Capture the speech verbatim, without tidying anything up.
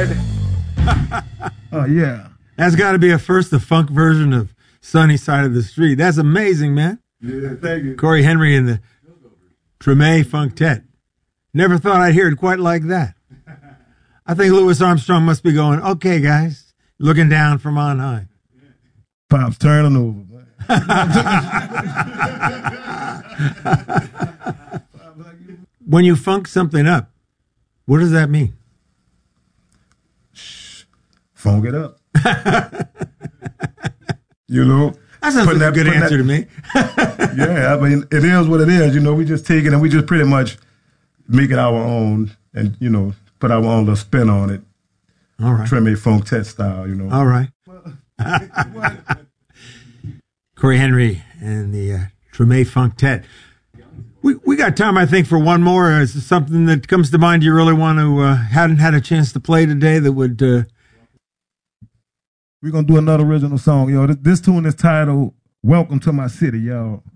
side. Oh, yeah. That's got to be a first, the funk version of Sunny Side of the Street. That's amazing, man. Yeah, thank you. Corey Henry and the Treme Funktet. Never thought I'd hear it quite like that. I think Louis Armstrong must be going, okay, guys, looking down from on high. Pop's turning over. When you funk something up, what does that mean? Shh. Funk it up. You know? That sounds like that, a good answer that, to me. Yeah, I mean, it is what it is. You know, we just take it and we just pretty much make it our own and, you know, put our own little spin on it. All right. Treme Funktet style, you know. All right. Corey Henry and the uh, Treme Funktet. We we got time, I think, for one more. Is there something that comes to mind you really want to, uh, hadn't had a chance to play today that would... Uh... We're going to do another original song, yo. This, this tune is titled Welcome to My City, y'all.